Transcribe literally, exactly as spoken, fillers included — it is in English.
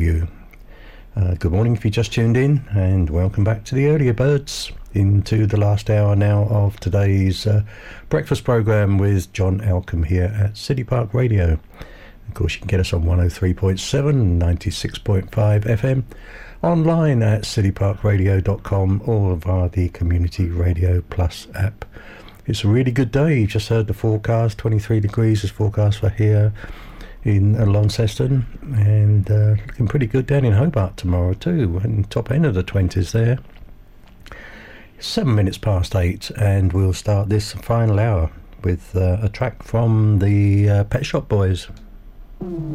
you. Uh, good morning if you just tuned in, and welcome back to the earlier birds into the last hour now of today's uh, breakfast programme with John Alcombe here at City Park Radio. Of course, you can get us on one oh three point seven, ninety-six point five F M, online at city park radio dot com or via the Community Radio Plus app. It's a really good day. You just heard the forecast. twenty-three degrees is forecast for here in uh, Launceston, and uh, looking pretty good down in Hobart tomorrow too, and top end of the twenties there. Seven minutes past eight, and we'll start this final hour with uh, a track from the uh, Pet Shop Boys.